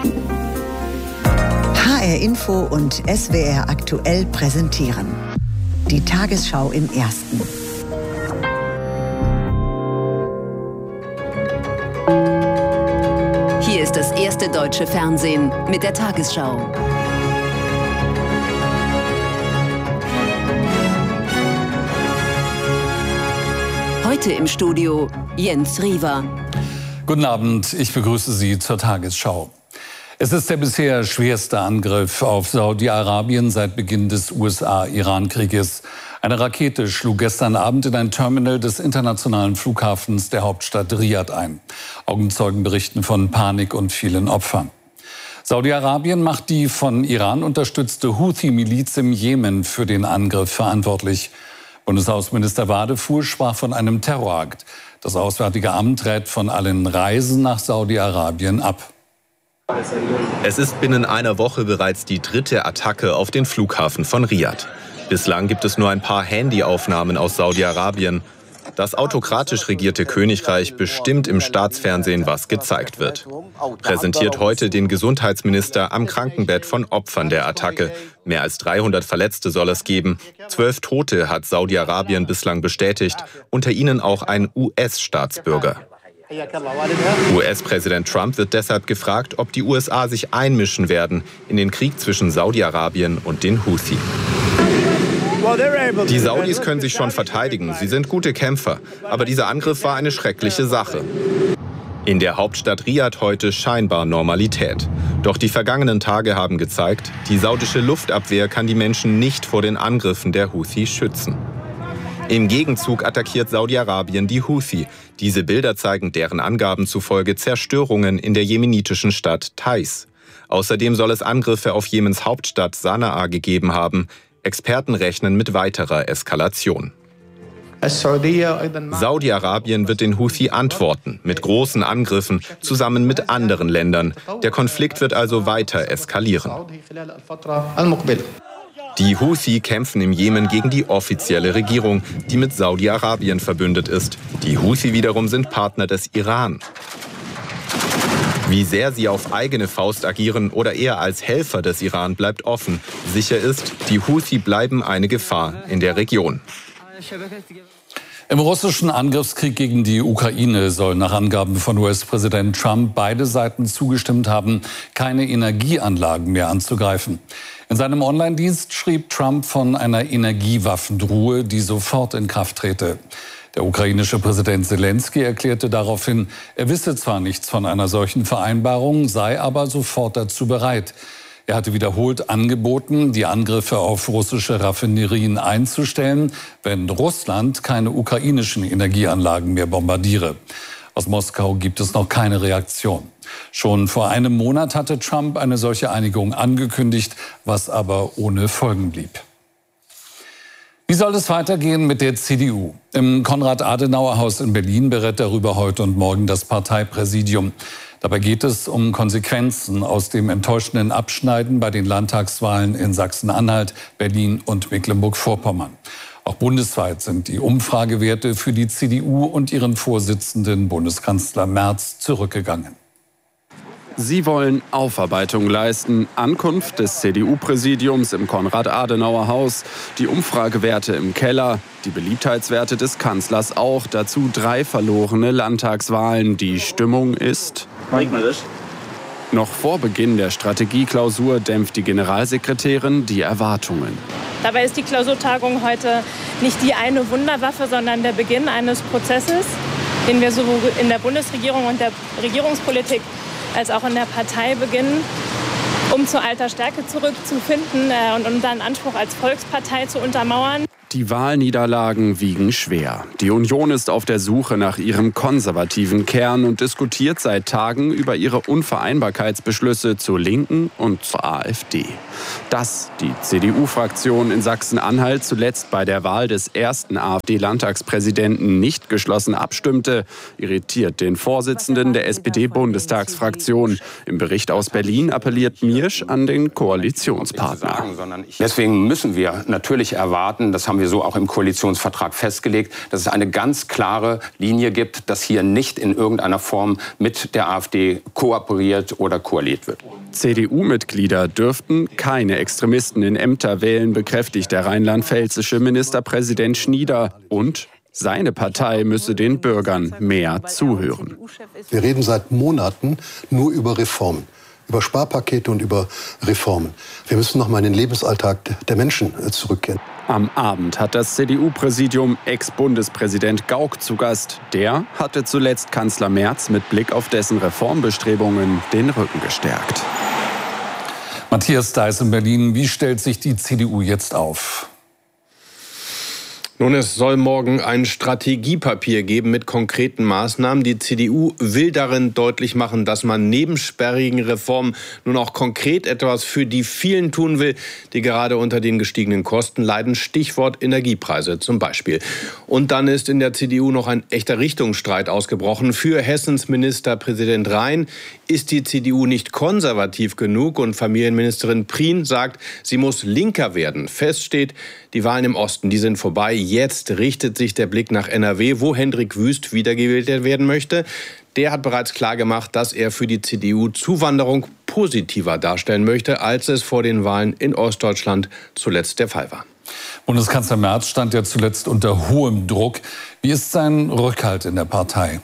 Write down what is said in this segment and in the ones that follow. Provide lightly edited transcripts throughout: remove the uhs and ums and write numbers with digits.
HR Info und SWR aktuell präsentieren. Die Tagesschau im Ersten. Hier ist das erste deutsche Fernsehen mit der Tagesschau. Heute im Studio Jens Riewer. Guten Abend, ich begrüße Sie zur Tagesschau. Es ist der bisher schwerste Angriff auf Saudi-Arabien seit Beginn des USA-Iran-Krieges. Eine Rakete schlug gestern Abend in ein Terminal des internationalen Flughafens der Hauptstadt Riad ein. Augenzeugen berichten von Panik und vielen Opfern. Saudi-Arabien macht die von Iran unterstützte Houthi-Miliz im Jemen für den Angriff verantwortlich. Bundesaußenminister Wadefuhl sprach von einem Terrorakt. Das Auswärtige Amt rät von allen Reisen nach Saudi-Arabien ab. Es ist binnen einer Woche bereits die dritte Attacke auf den Flughafen von Riad. Bislang gibt es nur ein paar Handyaufnahmen aus Saudi-Arabien. Das autokratisch regierte Königreich bestimmt im Staatsfernsehen, was gezeigt wird. Präsentiert heute den Gesundheitsminister am Krankenbett von Opfern der Attacke. Mehr als 300 Verletzte soll es geben. 12 Tote hat Saudi-Arabien bislang bestätigt, unter ihnen auch ein US-Staatsbürger. US-Präsident Trump wird deshalb gefragt, ob die USA sich einmischen werden in den Krieg zwischen Saudi-Arabien und den Houthi. Die Saudis können sich schon verteidigen, sie sind gute Kämpfer. Aber dieser Angriff war eine schreckliche Sache. In der Hauptstadt Riad heute scheinbar Normalität. Doch die vergangenen Tage haben gezeigt, die saudische Luftabwehr kann die Menschen nicht vor den Angriffen der Houthi schützen. Im Gegenzug attackiert Saudi-Arabien die Houthi. Diese Bilder zeigen deren Angaben zufolge Zerstörungen in der jemenitischen Stadt Taiz. Außerdem soll es Angriffe auf Jemens Hauptstadt Sanaa gegeben haben. Experten rechnen mit weiterer Eskalation. Saudi-Arabien wird den Houthi antworten, mit großen Angriffen, zusammen mit anderen Ländern. Der Konflikt wird also weiter eskalieren. Die Houthi kämpfen im Jemen gegen die offizielle Regierung, die mit Saudi-Arabien verbündet ist. Die Houthi wiederum sind Partner des Iran. Wie sehr sie auf eigene Faust agieren oder eher als Helfer des Iran, bleibt offen. Sicher ist, die Houthi bleiben eine Gefahr in der Region. Im russischen Angriffskrieg gegen die Ukraine sollen nach Angaben von US-Präsident Trump beide Seiten zugestimmt haben, keine Energieanlagen mehr anzugreifen. In seinem Online-Dienst schrieb Trump von einer Energiewaffenruhe, die sofort in Kraft trete. Der ukrainische Präsident Zelensky erklärte daraufhin, er wisse zwar nichts von einer solchen Vereinbarung, sei aber sofort dazu bereit. Er hatte wiederholt angeboten, die Angriffe auf russische Raffinerien einzustellen, wenn Russland keine ukrainischen Energieanlagen mehr bombardiere. Aus Moskau gibt es noch keine Reaktion. Schon vor einem Monat hatte Trump eine solche Einigung angekündigt, was aber ohne Folgen blieb. Wie soll es weitergehen mit der CDU? Im Konrad-Adenauer-Haus in Berlin berät darüber heute und morgen das Parteipräsidium. Dabei geht es um Konsequenzen aus dem enttäuschenden Abschneiden bei den Landtagswahlen in Sachsen-Anhalt, Berlin und Mecklenburg-Vorpommern. Auch bundesweit sind die Umfragewerte für die CDU und ihren Vorsitzenden Bundeskanzler Merz zurückgegangen. Sie wollen Aufarbeitung leisten. Ankunft des CDU-Präsidiums im Konrad-Adenauer-Haus. Die Umfragewerte im Keller. Die Beliebtheitswerte des Kanzlers auch. Dazu 3 verlorene Landtagswahlen. Die Stimmung ist... Noch vor Beginn der Strategieklausur dämpft die Generalsekretärin die Erwartungen. Dabei ist die Klausurtagung heute nicht die eine Wunderwaffe, sondern der Beginn eines Prozesses, den wir sowohl in der Bundesregierung und der Regierungspolitik als auch in der Partei beginnen, um zur alter Stärke zurückzufinden und unseren Anspruch als Volkspartei zu untermauern. Die Wahlniederlagen wiegen schwer. Die Union ist auf der Suche nach ihrem konservativen Kern und diskutiert seit Tagen über ihre Unvereinbarkeitsbeschlüsse zur Linken und zur AfD. Dass die CDU-Fraktion in Sachsen-Anhalt zuletzt bei der Wahl des ersten AfD-Landtagspräsidenten nicht geschlossen abstimmte, irritiert den Vorsitzenden der SPD-Bundestagsfraktion. Im Bericht aus Berlin appelliert Miersch an den Koalitionspartner. Deswegen müssen wir natürlich erwarten, das haben haben wir so auch im Koalitionsvertrag festgelegt, dass es eine ganz klare Linie gibt, dass hier nicht in irgendeiner Form mit der AfD kooperiert oder koaliert wird. CDU-Mitglieder dürften keine Extremisten in Ämter wählen, bekräftigt der rheinland-pfälzische Ministerpräsident Schnieder. Und seine Partei müsse den Bürgern mehr zuhören. Wir reden seit Monaten nur über Reformen, über Sparpakete und über Reformen. Wir müssen noch mal in den Lebensalltag der Menschen zurückkehren. Am Abend hat das CDU-Präsidium Ex-Bundespräsident Gauck zu Gast. Der hatte zuletzt Kanzler Merz mit Blick auf dessen Reformbestrebungen den Rücken gestärkt. Matthias Deiß in Berlin. Wie stellt sich die CDU jetzt auf? Nun, es soll morgen ein Strategiepapier geben mit konkreten Maßnahmen. Die CDU will darin deutlich machen, dass man neben sperrigen Reformen nun auch konkret etwas für die vielen tun will, die gerade unter den gestiegenen Kosten leiden. Stichwort Energiepreise zum Beispiel. Und dann ist in der CDU noch ein echter Richtungsstreit ausgebrochen. Für Hessens Ministerpräsident Rhein ist die CDU nicht konservativ genug und Familienministerin Prien sagt, sie muss linker werden. Fest steht, die Wahlen im Osten, die sind vorbei. Jetzt richtet sich der Blick nach NRW, wo Hendrik Wüst wiedergewählt werden möchte. Der hat bereits klargemacht, dass er für die CDU Zuwanderung positiver darstellen möchte, als es vor den Wahlen in Ostdeutschland zuletzt der Fall war. Bundeskanzler Merz stand ja zuletzt unter hohem Druck. Wie ist sein Rückhalt in der Partei?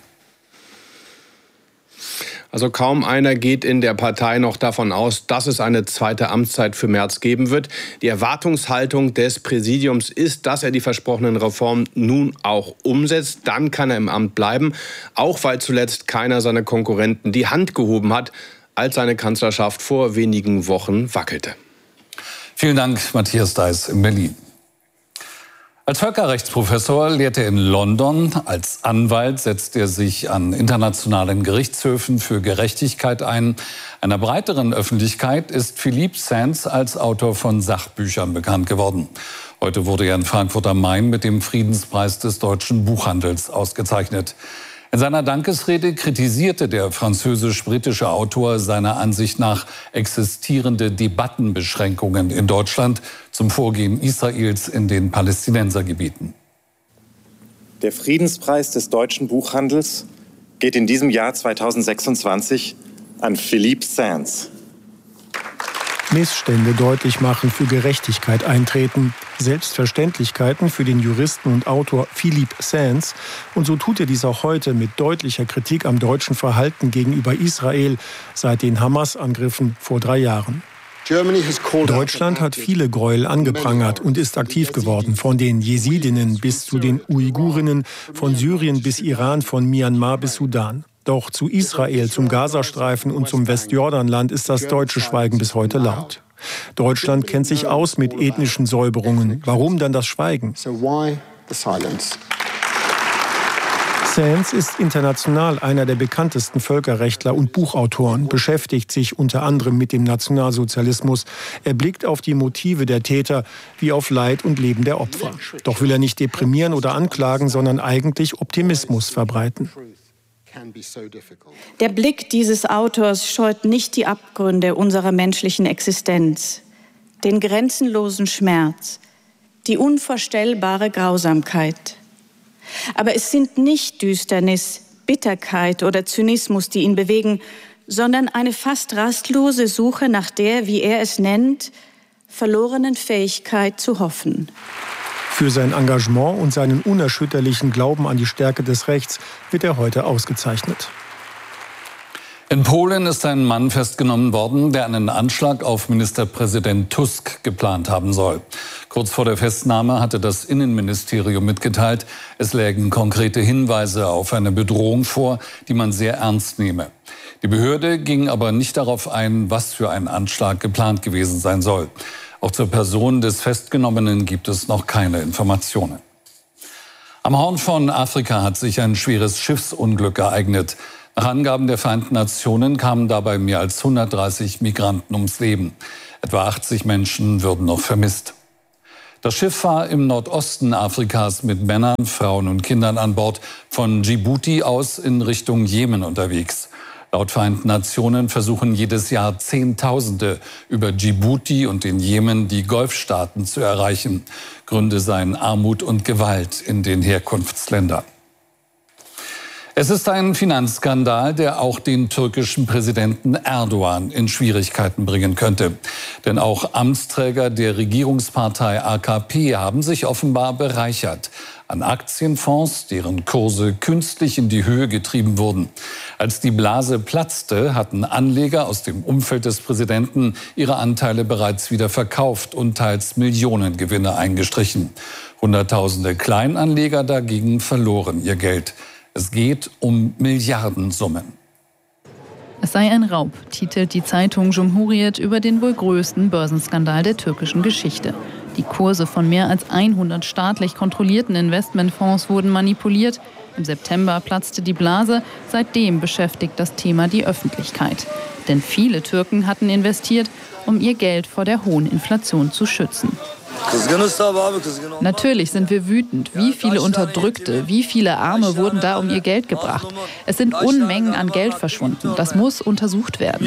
Also kaum einer geht in der Partei noch davon aus, dass es eine zweite Amtszeit für Merz geben wird. Die Erwartungshaltung des Präsidiums ist, dass er die versprochenen Reformen nun auch umsetzt. Dann kann er im Amt bleiben, auch weil zuletzt keiner seiner Konkurrenten die Hand gehoben hat, als seine Kanzlerschaft vor wenigen Wochen wackelte. Vielen Dank, Matthias Deiß in Berlin. Als Völkerrechtsprofessor lehrt er in London. Als Anwalt setzt er sich an internationalen Gerichtshöfen für Gerechtigkeit ein. Einer breiteren Öffentlichkeit ist Philippe Sands als Autor von Sachbüchern bekannt geworden. Heute wurde er in Frankfurt am Main mit dem Friedenspreis des deutschen Buchhandels ausgezeichnet. In seiner Dankesrede kritisierte der französisch-britische Autor seiner Ansicht nach existierende Debattenbeschränkungen in Deutschland zum Vorgehen Israels in den Palästinensergebieten. Der Friedenspreis des deutschen Buchhandels geht in diesem Jahr 2026 an Philippe Sands. Missstände deutlich machen, für Gerechtigkeit eintreten. Selbstverständlichkeiten für den Juristen und Autor Philippe Sands. Und so tut er dies auch heute mit deutlicher Kritik am deutschen Verhalten gegenüber Israel seit den Hamas-Angriffen vor 3 Jahren. Deutschland hat viele Gräuel angeprangert und ist aktiv geworden, von den Jesidinnen bis zu den Uigurinnen, von Syrien bis Iran, von Myanmar bis Sudan. Doch zu Israel, zum Gazastreifen und zum Westjordanland ist das deutsche Schweigen bis heute laut. Deutschland kennt sich aus mit ethnischen Säuberungen. Warum dann das Schweigen? Sands ist international einer der bekanntesten Völkerrechtler und Buchautoren, beschäftigt sich unter anderem mit dem Nationalsozialismus. Er blickt auf die Motive der Täter wie auf Leid und Leben der Opfer. Doch will er nicht deprimieren oder anklagen, sondern eigentlich Optimismus verbreiten. Der Blick dieses Autors scheut nicht die Abgründe unserer menschlichen Existenz, den grenzenlosen Schmerz, die unvorstellbare Grausamkeit. Aber es sind nicht Düsternis, Bitterkeit oder Zynismus, die ihn bewegen, sondern eine fast rastlose Suche nach der, wie er es nennt, verlorenen Fähigkeit zu hoffen. Für sein Engagement und seinen unerschütterlichen Glauben an die Stärke des Rechts wird er heute ausgezeichnet. In Polen ist ein Mann festgenommen worden, der einen Anschlag auf Ministerpräsident Tusk geplant haben soll. Kurz vor der Festnahme hatte das Innenministerium mitgeteilt, es lägen konkrete Hinweise auf eine Bedrohung vor, die man sehr ernst nehme. Die Behörde ging aber nicht darauf ein, was für ein Anschlag geplant gewesen sein soll. Auch zur Person des Festgenommenen gibt es noch keine Informationen. Am Horn von Afrika hat sich ein schweres Schiffsunglück ereignet. Nach Angaben der Vereinten Nationen kamen dabei mehr als 130 Migranten ums Leben. Etwa 80 Menschen würden noch vermisst. Das Schiff war im Nordosten Afrikas mit Männern, Frauen und Kindern an Bord von Djibouti aus in Richtung Jemen unterwegs. Laut Vereinten Nationen versuchen jedes Jahr Zehntausende über Djibouti und den Jemen die Golfstaaten zu erreichen. Gründe seien Armut und Gewalt in den Herkunftsländern. Es ist ein Finanzskandal, der auch den türkischen Präsidenten Erdogan in Schwierigkeiten bringen könnte. Denn auch Amtsträger der Regierungspartei AKP haben sich offenbar bereichert an Aktienfonds, deren Kurse künstlich in die Höhe getrieben wurden. Als die Blase platzte, hatten Anleger aus dem Umfeld des Präsidenten ihre Anteile bereits wieder verkauft und teils Millionengewinne eingestrichen. Hunderttausende Kleinanleger dagegen verloren ihr Geld. Es geht um Milliardensummen. Es sei ein Raub, titelt die Zeitung Cumhuriyet über den wohl größten Börsenskandal der türkischen Geschichte. Die Kurse von mehr als 100 staatlich kontrollierten Investmentfonds wurden manipuliert. Im September platzte die Blase. Seitdem beschäftigt das Thema die Öffentlichkeit. Denn viele Türken hatten investiert, um ihr Geld vor der hohen Inflation zu schützen. Natürlich sind wir wütend. Wie viele Unterdrückte, wie viele Arme wurden da um ihr Geld gebracht? Es sind Unmengen an Geld verschwunden. Das muss untersucht werden.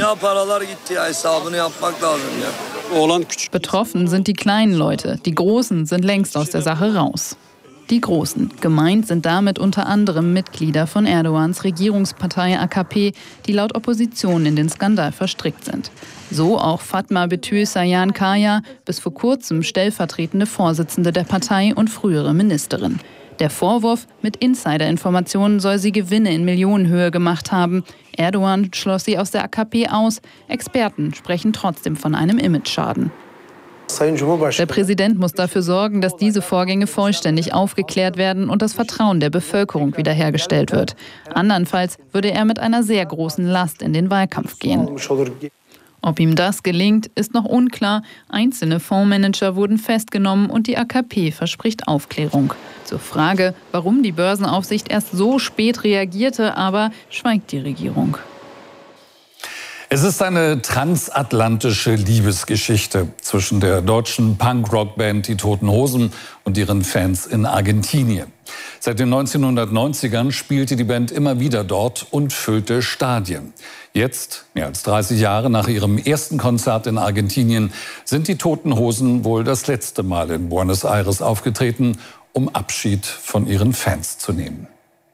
Betroffen sind die kleinen Leute. Die Großen sind längst aus der Sache raus. Die Großen. Gemeint sind damit unter anderem Mitglieder von Erdogans Regierungspartei AKP, die laut Opposition in den Skandal verstrickt sind. So auch Fatma Betül Sayan Kaya, bis vor kurzem stellvertretende Vorsitzende der Partei und frühere Ministerin. Der Vorwurf, mit Insiderinformationen soll sie Gewinne in Millionenhöhe gemacht haben. Erdogan schloss sie aus der AKP aus. Experten sprechen trotzdem von einem Imageschaden. Der Präsident muss dafür sorgen, dass diese Vorgänge vollständig aufgeklärt werden und das Vertrauen der Bevölkerung wiederhergestellt wird. Andernfalls würde er mit einer sehr großen Last in den Wahlkampf gehen. Ob ihm das gelingt, ist noch unklar. Einzelne Fondsmanager wurden festgenommen und die AKP verspricht Aufklärung. Zur Frage, warum die Börsenaufsicht erst so spät reagierte, aber schweigt die Regierung. Es ist eine transatlantische Liebesgeschichte zwischen der deutschen Punk-Rock-Band Die Toten Hosen und ihren Fans in Argentinien. Seit den 1990ern spielte die Band immer wieder dort und füllte Stadien. Jetzt, mehr als 30 Jahre nach ihrem ersten Konzert in Argentinien, sind die Toten Hosen wohl das letzte Mal in Buenos Aires aufgetreten, um Abschied von ihren Fans zu nehmen.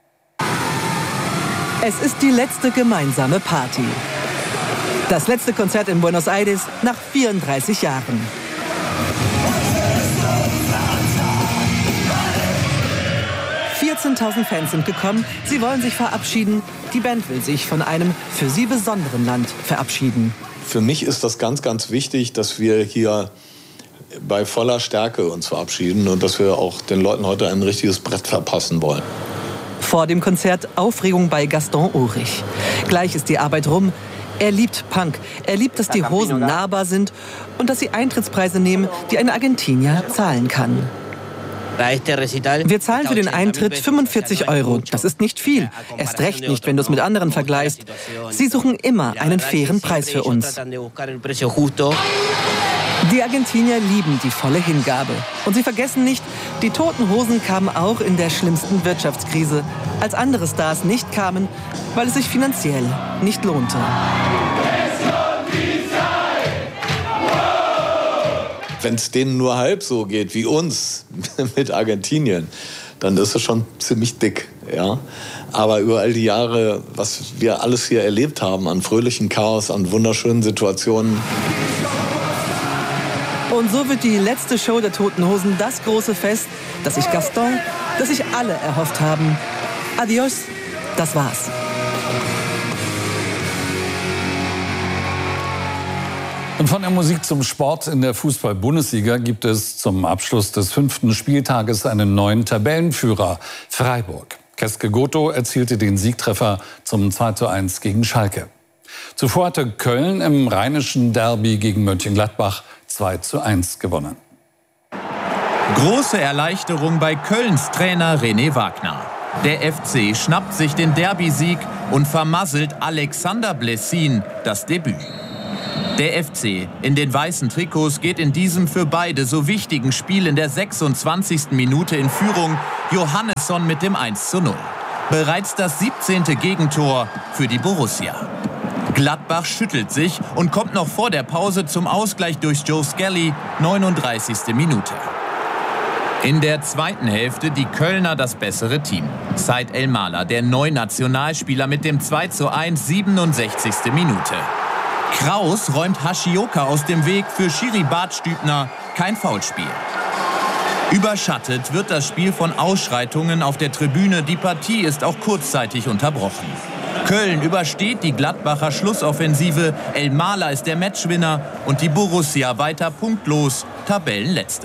Es ist die letzte gemeinsame Party. Das letzte Konzert in Buenos Aires nach 34 Jahren. ...14.000 Fans sind gekommen. Sie wollen sich verabschieden. Die Band will sich von einem für sie besonderen Land verabschieden. Für mich ist das ganz, ganz wichtig, dass wir hier bei voller Stärke uns verabschieden und dass wir auch den Leuten heute ein richtiges Brett verpassen wollen. Vor dem Konzert Aufregung bei Gaston Ulrich. Gleich ist die Arbeit rum. Er liebt Punk. Er liebt, dass die Hosen nahbar sind und dass sie Eintrittspreise nehmen, die ein Argentinier zahlen kann. Wir zahlen für den Eintritt 45 €. Das ist nicht viel. Erst recht nicht, wenn du es mit anderen vergleichst. Sie suchen immer einen fairen Preis für uns. Die Argentinier lieben die volle Hingabe. Und sie vergessen nicht, die Toten Hosen kamen auch in der schlimmsten Wirtschaftskrise, als andere Stars nicht kamen, weil es sich finanziell nicht lohnte. Wenn es denen nur halb so geht wie uns mit Argentinien, dann ist es schon ziemlich dick. Ja? Aber über all die Jahre, was wir alles hier erlebt haben, an fröhlichen Chaos, an wunderschönen Situationen. Und so wird die letzte Show der Toten Hosen das große Fest, das sich Gaston, das sich alle erhofft haben. Adios, das war's. Und von der Musik zum Sport in der Fußball-Bundesliga gibt es zum Abschluss des 5. Spieltages einen neuen Tabellenführer, Freiburg. Keske Goto erzielte den Siegtreffer zum 2:1 gegen Schalke. Zuvor hatte Köln im rheinischen Derby gegen Mönchengladbach 2:1 gewonnen. Große Erleichterung bei Kölns Trainer René Wagner. Der FC schnappt sich den Derby-Sieg und vermasselt Alexander Blessin das Debüt. Der FC in den weißen Trikots geht in diesem für beide so wichtigen Spiel in der 26. Minute in Führung. Johannesson mit dem 1:0. Bereits das 17. Gegentor für die Borussia. Gladbach schüttelt sich und kommt noch vor der Pause zum Ausgleich durch Joe Skelly, 39. Minute. In der zweiten Hälfte die Kölner das bessere Team. Said El-Mala, der Neunationalspieler mit dem 2:1, 67. Minute. Kraus räumt Hashioka aus dem Weg für Schiri Bartstübner. Kein Foulspiel. Überschattet wird das Spiel von Ausschreitungen auf der Tribüne. Die Partie ist auch kurzzeitig unterbrochen. Köln übersteht die Gladbacher Schlussoffensive. El-Mala ist der Matchwinner und die Borussia weiter punktlos, Tabellenletzter.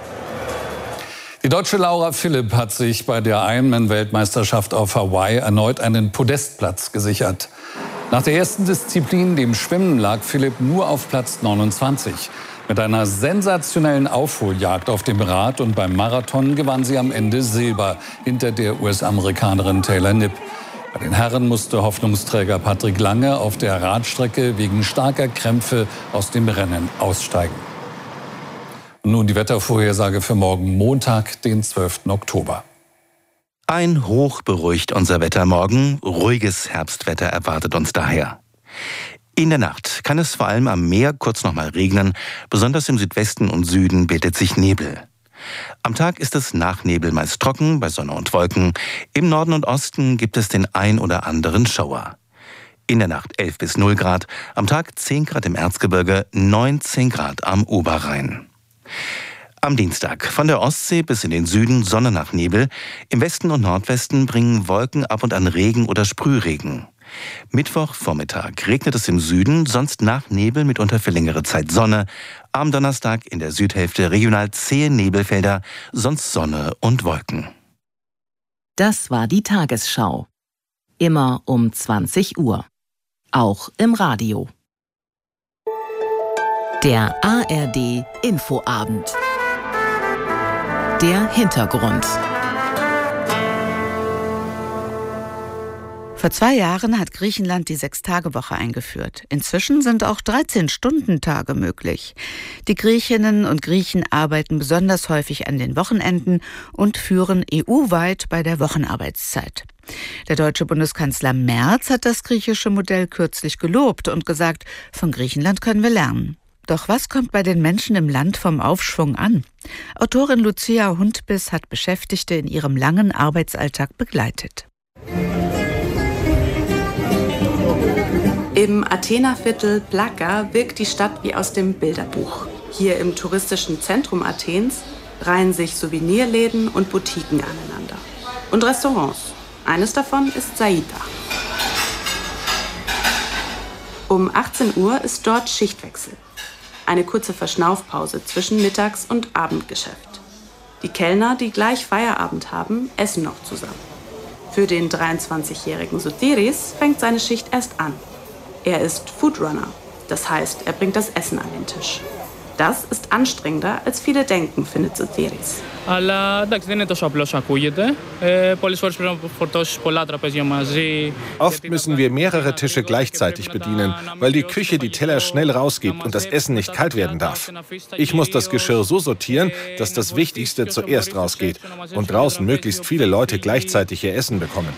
Die deutsche Laura Philipp hat sich bei der Ironman-Weltmeisterschaft auf Hawaii erneut einen Podestplatz gesichert. Nach der ersten Disziplin, dem Schwimmen, lag Philipp nur auf Platz 29. Mit einer sensationellen Aufholjagd auf dem Rad und beim Marathon gewann sie am Ende Silber hinter der US-Amerikanerin Taylor Knipp. Bei den Herren musste Hoffnungsträger Patrick Lange auf der Radstrecke wegen starker Krämpfe aus dem Rennen aussteigen. Und nun die Wettervorhersage für morgen Montag, den 12. Oktober. Ein Hoch beruhigt unser Wetter morgen. Ruhiges Herbstwetter erwartet uns daher. In der Nacht kann es vor allem am Meer kurz noch mal regnen. Besonders im Südwesten und Süden bildet sich Nebel. Am Tag ist es nach Nebel meist trocken, bei Sonne und Wolken. Im Norden und Osten gibt es den ein oder anderen Schauer. In der Nacht 11 bis 0 Grad, am Tag 10 Grad im Erzgebirge, 19 Grad am Oberrhein. Am Dienstag von der Ostsee bis in den Süden Sonne nach Nebel. Im Westen und Nordwesten bringen Wolken ab und an Regen oder Sprühregen. Mittwochvormittag regnet es im Süden, sonst nach Nebel mitunter für längere Zeit Sonne. Am Donnerstag in der Südhälfte regional zähe Nebelfelder, sonst Sonne und Wolken. Das war die Tagesschau. Immer um 20 Uhr. Auch im Radio. Der ARD Infoabend. Der Hintergrund. Vor 2 Jahren hat Griechenland die 6-Tage-Woche eingeführt. Inzwischen sind auch 13-Stunden-Tage möglich. Die Griechinnen und Griechen arbeiten besonders häufig an den Wochenenden und führen EU-weit bei der Wochenarbeitszeit. Der deutsche Bundeskanzler Merz hat das griechische Modell kürzlich gelobt und gesagt, von Griechenland können wir lernen. Doch was kommt bei den Menschen im Land vom Aufschwung an? Autorin Lucia Hundbiss hat Beschäftigte in ihrem langen Arbeitsalltag begleitet. Im Athenerviertel Plaka wirkt die Stadt wie aus dem Bilderbuch. Hier im touristischen Zentrum Athens reihen sich Souvenirläden und Boutiquen aneinander. Und Restaurants. Eines davon ist Saida. Um 18 Uhr ist dort Schichtwechsel. Eine kurze Verschnaufpause zwischen Mittags- und Abendgeschäft. Die Kellner, die gleich Feierabend haben, essen noch zusammen. Für den 23-jährigen Sotiris fängt seine Schicht erst an. Er ist Foodrunner, das heißt, er bringt das Essen an den Tisch. Das ist anstrengender, als viele denken, findet Sotiris. Oft müssen wir mehrere Tische gleichzeitig bedienen, weil die Küche die Teller schnell rausgibt und das Essen nicht kalt werden darf. Ich muss das Geschirr so sortieren, dass das Wichtigste zuerst rausgeht und draußen möglichst viele Leute gleichzeitig ihr Essen bekommen.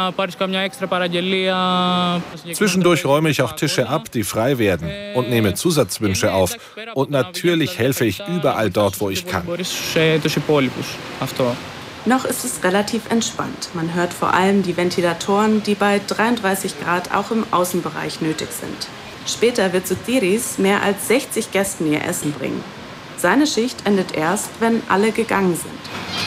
Zwischendurch räume ich auch Tische ab, die frei werden und nehme Zusatzwünsche auf. Und natürlich helfe ich überall dort, wo ich kann. Noch ist es relativ entspannt. Man hört vor allem die Ventilatoren, die bei 33 Grad auch im Außenbereich nötig sind. Später wird Sotiris mehr als 60 Gästen ihr Essen bringen. Seine Schicht endet erst, wenn alle gegangen sind.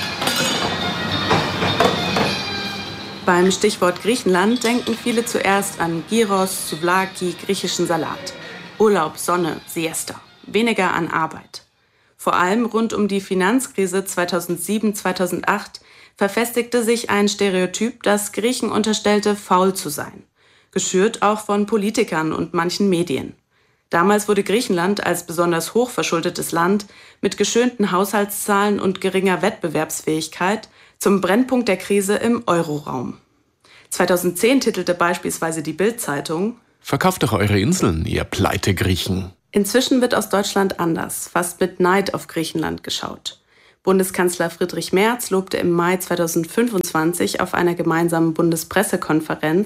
Beim Stichwort Griechenland denken viele zuerst an Gyros, Souvlaki, griechischen Salat. Urlaub, Sonne, Siesta. Weniger an Arbeit. Vor allem rund um die Finanzkrise 2007-2008 verfestigte sich ein Stereotyp, das Griechen unterstellte, faul zu sein. Geschürt auch von Politikern und manchen Medien. Damals wurde Griechenland als besonders hochverschuldetes Land mit geschönten Haushaltszahlen und geringer Wettbewerbsfähigkeit zum Brennpunkt der Krise im Euroraum. 2010 titelte beispielsweise die Bild-Zeitung: Verkauft doch eure Inseln, ihr Pleite-Griechen. Inzwischen wird aus Deutschland anders, fast mit Neid auf Griechenland geschaut. Bundeskanzler Friedrich Merz lobte im Mai 2025 auf einer gemeinsamen Bundespressekonferenz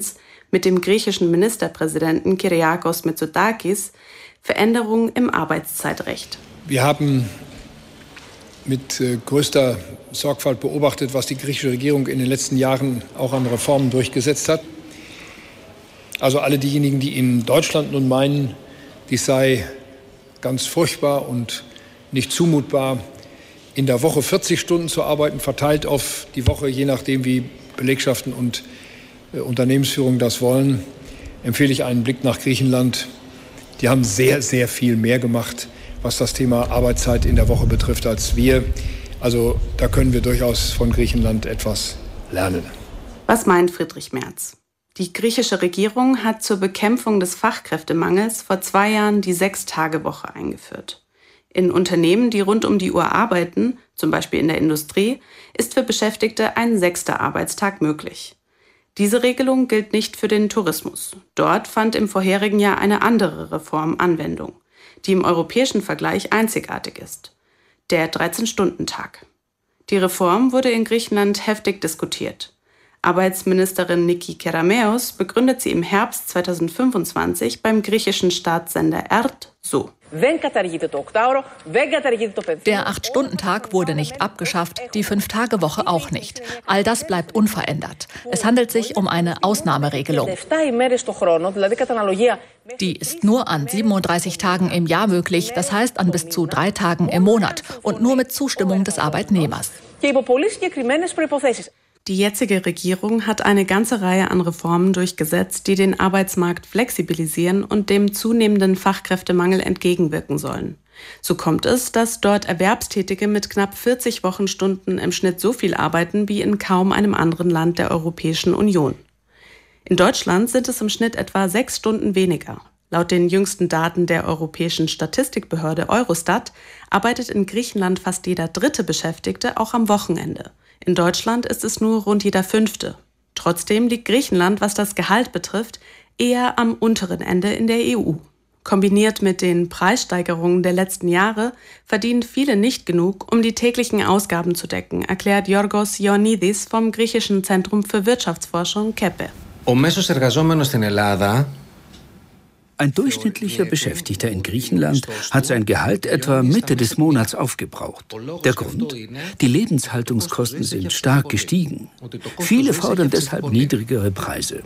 mit dem griechischen Ministerpräsidenten Kyriakos Mitsotakis Veränderungen im Arbeitszeitrecht. Wir haben mit größter Sorgfalt beobachtet, was die griechische Regierung in den letzten Jahren auch an Reformen durchgesetzt hat. Also alle diejenigen, die in Deutschland nun meinen, dies sei ganz furchtbar und nicht zumutbar, in der Woche 40 Stunden zu arbeiten, verteilt auf die Woche, je nachdem wie Belegschaften und Unternehmensführung das wollen, empfehle ich einen Blick nach Griechenland. Die haben sehr, sehr viel mehr gemacht, was das Thema Arbeitszeit in der Woche betrifft, als wir. Also da können wir durchaus von Griechenland etwas lernen. Was meint Friedrich Merz? Die griechische Regierung hat zur Bekämpfung des Fachkräftemangels vor 2 Jahren die 6-Tage-Woche eingeführt. In Unternehmen, die rund um die Uhr arbeiten, zum Beispiel in der Industrie, ist für Beschäftigte ein 6. Arbeitstag möglich. Diese Regelung gilt nicht für den Tourismus. Dort fand im vorherigen Jahr eine andere Reform Anwendung, die im europäischen Vergleich einzigartig ist: der 13-Stunden-Tag. Die Reform wurde in Griechenland heftig diskutiert. Arbeitsministerin Niki Kerameos begründet sie im Herbst 2025 beim griechischen Staatssender ERT so. Der 8-Stunden-Tag wurde nicht abgeschafft, die 5-Tage-Woche auch nicht. All das bleibt unverändert. Es handelt sich um eine Ausnahmeregelung. Die ist nur an 37 Tagen im Jahr möglich, das heißt an bis zu 3 Tagen im Monat und nur mit Zustimmung des Arbeitnehmers. Die jetzige Regierung hat eine ganze Reihe an Reformen durchgesetzt, die den Arbeitsmarkt flexibilisieren und dem zunehmenden Fachkräftemangel entgegenwirken sollen. So kommt es, dass dort Erwerbstätige mit knapp 40 Wochenstunden im Schnitt so viel arbeiten wie in kaum einem anderen Land der Europäischen Union. In Deutschland sind es im Schnitt etwa 6 Stunden weniger. Laut den jüngsten Daten der Europäischen Statistikbehörde Eurostat arbeitet in Griechenland fast jeder 3. Beschäftigte auch am Wochenende. In Deutschland ist es nur rund jeder 5. Trotzdem liegt Griechenland, was das Gehalt betrifft, eher am unteren Ende in der EU. Kombiniert mit den Preissteigerungen der letzten Jahre verdienen viele nicht genug, um die täglichen Ausgaben zu decken, erklärt Yorgos Ioannidis vom griechischen Zentrum für Wirtschaftsforschung KEPE. Ein durchschnittlicher Beschäftigter in Griechenland hat sein Gehalt etwa Mitte des Monats aufgebraucht. Der Grund? Die Lebenshaltungskosten sind stark gestiegen. Viele fordern deshalb niedrigere Preise.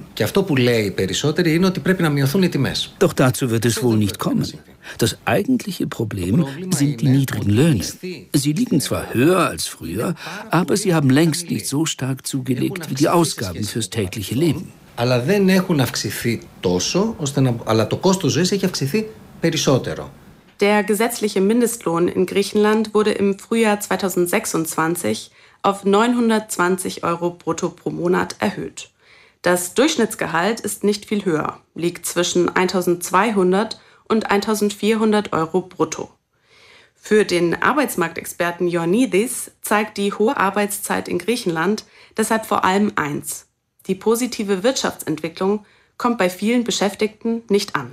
Doch dazu wird es wohl nicht kommen. Das eigentliche Problem sind die niedrigen Löhne. Sie liegen zwar höher als früher, aber sie haben längst nicht so stark zugelegt wie die Ausgaben fürs tägliche Leben. Αλλά δεν έχουν αυξηθεί τόσο, αλλά το κόστος ζωής έχει αυξηθεί περισσότερο. Der gesetzliche Mindestlohn in Griechenland wurde im Frühjahr 2026 auf 920 € brutto pro Monat erhöht. Das Durchschnittsgehalt ist nicht viel höher, liegt zwischen 1.200 und 1.400 € brutto. Für den Arbeitsmarktexperten Ioannidis zeigt die hohe Arbeitszeit in Griechenland deshalb vor allem eins: Die positive Wirtschaftsentwicklung kommt bei vielen Beschäftigten nicht an.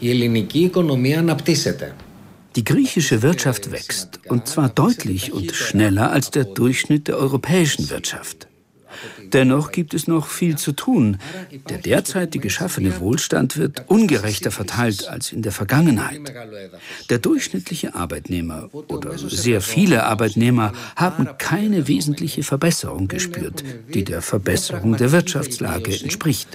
Die griechische Wirtschaft wächst, und zwar deutlich und schneller als der Durchschnitt der europäischen Wirtschaft. Dennoch gibt es noch viel zu tun. Der derzeitig geschaffene Wohlstand wird ungerechter verteilt als in der Vergangenheit. Der durchschnittliche Arbeitnehmer oder sehr viele Arbeitnehmer haben keine wesentliche Verbesserung gespürt, die der Verbesserung der Wirtschaftslage entspricht.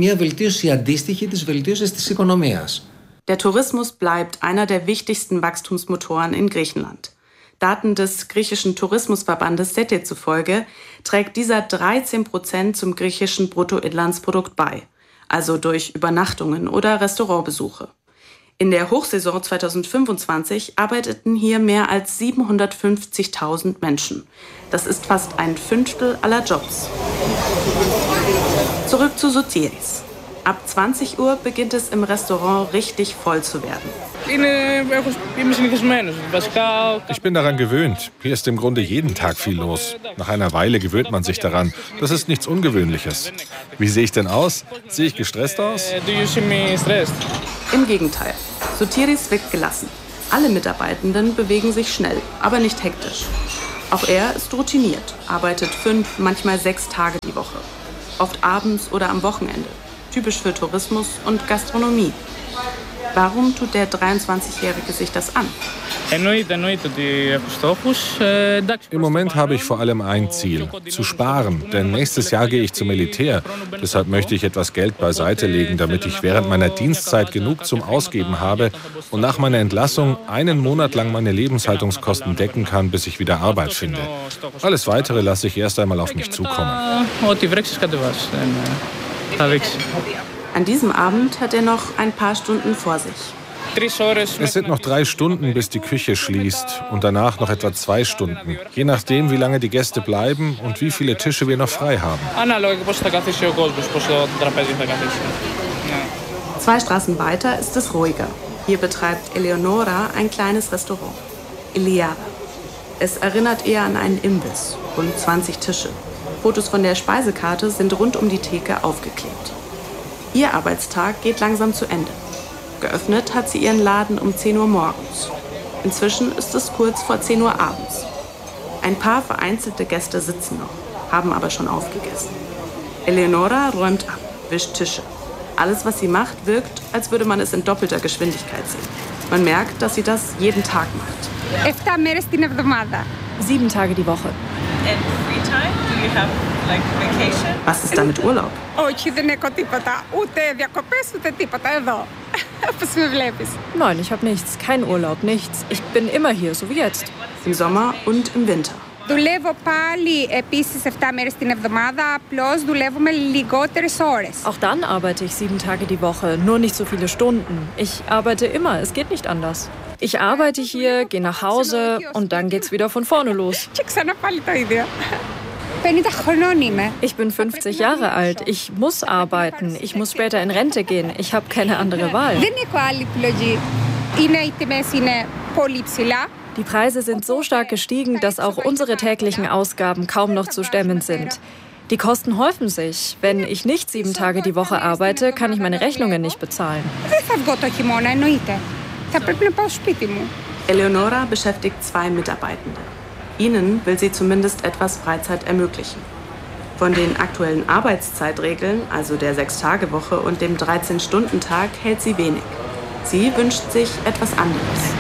Der Tourismus bleibt einer der wichtigsten Wachstumsmotoren in Griechenland. Daten des griechischen Tourismusverbandes SETI zufolge trägt dieser 13% zum griechischen Bruttoinlandsprodukt bei, also durch Übernachtungen oder Restaurantbesuche. In der Hochsaison 2025 arbeiteten hier mehr als 750.000 Menschen. Das ist fast 1/5 aller Jobs. Zurück zu Sotiris. Ab 20 Uhr beginnt es im Restaurant richtig voll zu werden. Ich bin daran gewöhnt. Hier ist im Grunde jeden Tag viel los. Nach einer Weile gewöhnt man sich daran. Das ist nichts Ungewöhnliches. Wie sehe ich denn aus? Sehe ich gestresst aus? Im Gegenteil. Sotiris wirkt gelassen. Alle Mitarbeitenden bewegen sich schnell, aber nicht hektisch. Auch er ist routiniert, arbeitet 5, manchmal 6 Tage die Woche. Oft abends oder am Wochenende. typisch für Tourismus und Gastronomie. Warum tut der 23-Jährige sich das an? Im Moment habe ich vor allem ein Ziel, zu sparen, denn nächstes Jahr gehe ich zum Militär. Deshalb möchte ich etwas Geld beiseite legen, damit ich während meiner Dienstzeit genug zum Ausgeben habe und nach meiner Entlassung einen Monat lang meine Lebenshaltungskosten decken kann, bis ich wieder Arbeit finde. Alles Weitere lasse ich erst einmal auf mich zukommen. An diesem Abend hat er noch ein paar Stunden vor sich. Es sind noch 3 Stunden, bis die Küche schließt und danach noch etwa 2 Stunden. Je nachdem, wie lange die Gäste bleiben und wie viele Tische wir noch frei haben. 2 Straßen weiter ist es ruhiger. Hier betreibt Eleonora ein kleines Restaurant. Iliara. Es erinnert eher an einen Imbiss. Rund 20 Tische. Fotos von der Speisekarte sind rund um die Theke aufgeklebt. Ihr Arbeitstag geht langsam zu Ende. Geöffnet hat sie ihren Laden um 10 Uhr morgens. Inzwischen ist es kurz vor 10 Uhr abends. Ein paar vereinzelte Gäste sitzen noch, haben aber schon aufgegessen. Eleonora räumt ab, wischt Tische. Alles, was sie macht, wirkt, als würde man es in doppelter Geschwindigkeit sehen. Man merkt, dass sie das jeden Tag macht. 7 Tage die Woche. And free time? Do you have like vacation? Was ist da mit Urlaub? Nein, ich habe nichts. Kein Urlaub, nichts. Ich bin immer hier, so wie jetzt. Im Sommer und im Winter. Auch dann arbeite ich 7 Tage die Woche, nur nicht so viele Stunden. Ich arbeite immer, es geht nicht anders. Ich arbeite hier, gehe nach Hause und dann geht's wieder von vorne los. Ich bin 50 Jahre alt. Ich muss arbeiten. Ich muss später in Rente gehen. Ich habe keine andere Wahl. Die Preise sind so stark gestiegen, dass auch unsere täglichen Ausgaben kaum noch zu stemmen sind. Die Kosten häufen sich. Wenn ich nicht 7 Tage die Woche arbeite, kann ich meine Rechnungen nicht bezahlen. Eleonora beschäftigt 2 Mitarbeitende. Ihnen will sie zumindest etwas Freizeit ermöglichen. Von den aktuellen Arbeitszeitregeln, also der 6-Tage-Woche und dem 13-Stunden-Tag, hält sie wenig. Sie wünscht sich etwas anderes.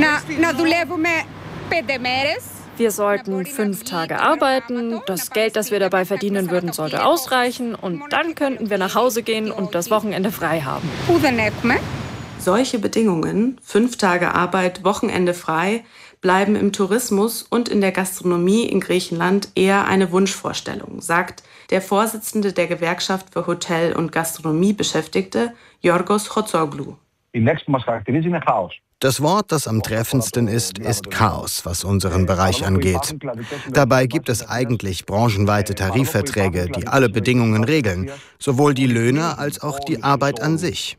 Wir sollten 5 Tage arbeiten, das Geld, das wir dabei verdienen würden, sollte ausreichen und dann könnten wir nach Hause gehen und das Wochenende frei haben. Solche Bedingungen, 5 Tage Arbeit, Wochenende frei, bleiben im Tourismus und in der Gastronomie in Griechenland eher eine Wunschvorstellung, sagt der Vorsitzende der Gewerkschaft für Hotel- und Gastronomiebeschäftigte, Yorgos Chotsoglu. Das Wort, das am treffendsten ist Chaos, was unseren Bereich angeht. Dabei gibt es eigentlich branchenweite Tarifverträge, die alle Bedingungen regeln, sowohl die Löhne als auch die Arbeit an sich.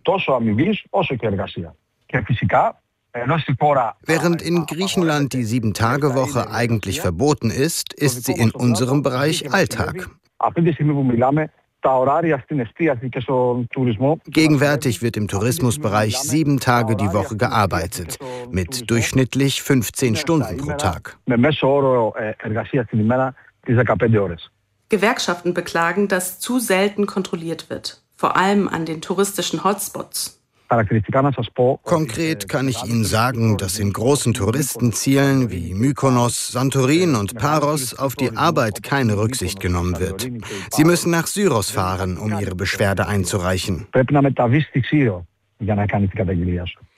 Während in Griechenland die 7-Tage-Woche eigentlich verboten ist, ist sie in unserem Bereich Alltag. Gegenwärtig wird im Tourismusbereich 7 Tage die Woche gearbeitet, mit durchschnittlich 15 Stunden pro Tag. Gewerkschaften beklagen, dass zu selten kontrolliert wird, vor allem an den touristischen Hotspots. Konkret kann ich Ihnen sagen, dass in großen Touristenzielen wie Mykonos, Santorin und Paros auf die Arbeit keine Rücksicht genommen wird. Sie müssen nach Syros fahren, um Ihre Beschwerde einzureichen.